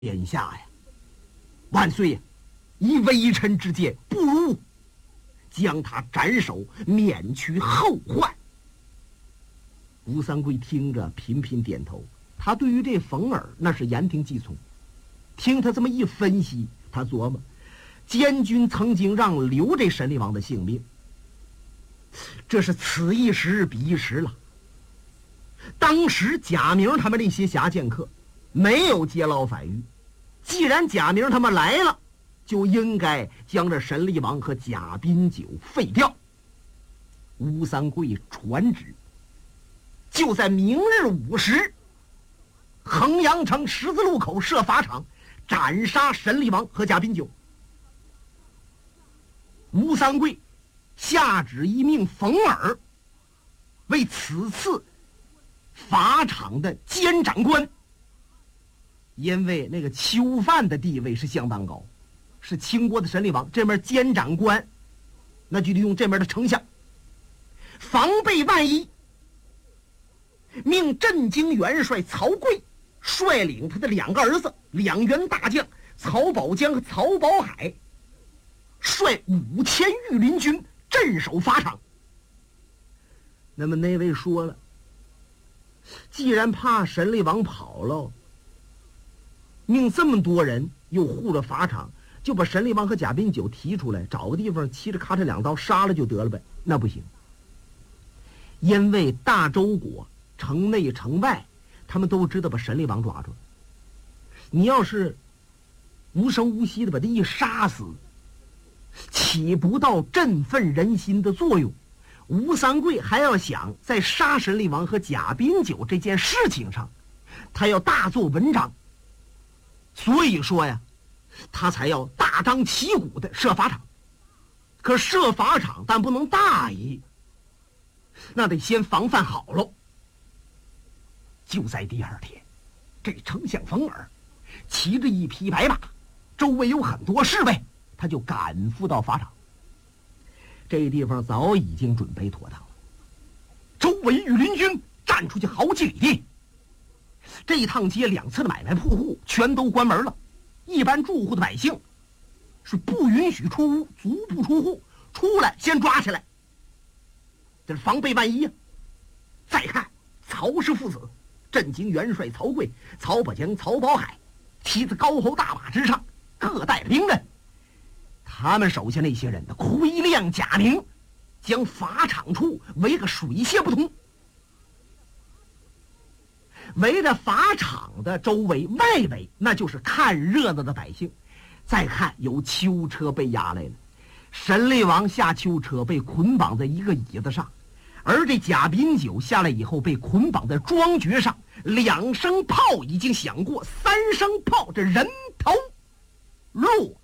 殿下呀，万岁呀！以微臣之见，不如将他斩首，免去后患。吴三桂听着频频点头，他对于这冯尔那是言听计从。听他这么一分析，他琢磨，监军曾经让留这神力王的性命，这是此一时彼一时了。当时贾明他们那些侠剑客没有劫牢反狱，既然贾明他们来了，就应该将这神力王和贾宾九废掉。吴三桂传旨，就在明日午时，衡阳城十字路口设法场，斩杀神力王和贾宾九。吴三桂下旨一命冯尔为此次法场的监斩官，因为那个囚犯的地位是相当高，是清国的神力王，这面监斩官那就得用这面的丞相，防备万一，命镇京元帅曹刿率领他的两个儿子两员大将曹宝江和曹宝海，率5000御林军镇守法场。那么那位说了，既然怕神力王跑了，命这么多人又护着法场，就把神力王和贾宾九提出来，找个地方嘁哩咔嚓两刀杀了就得了呗。那不行，因为大周国城内城外他们都知道把神力王抓住了，你要是无声无息的把他一杀死，起不到振奋人心的作用。吴三桂还要想在杀神力王和贾宾九这件事情上他要大做文章，所以说呀，他才要大张旗鼓的设法场。可设法场但不能大意，那得先防范好喽。就在第二天，这丞相冯尔骑着一匹白马，周围有很多侍卫，他就赶赴到法场。这地方早已经准备妥当了，周围御林军站出去好几里地。这一趟街两侧的买卖铺户全都关门了，一般住户的百姓是不允许出屋，足不出户，出来先抓起来，这是防备万一呀。再看曹氏父子，镇京元帅曹刿、曹宝江、曹宝海骑在高侯大马之上，各带兵刃。他们手下那些人的盔亮甲凝，将法场处围个水泄不通。围着法场的周围外围，那就是看热闹的百姓。再看有囚车被押来了，神力王下囚车被捆绑在一个椅子上，而这贾宾九下来以后被捆绑在庄爵上。2声炮已经响过，3声炮，这人头落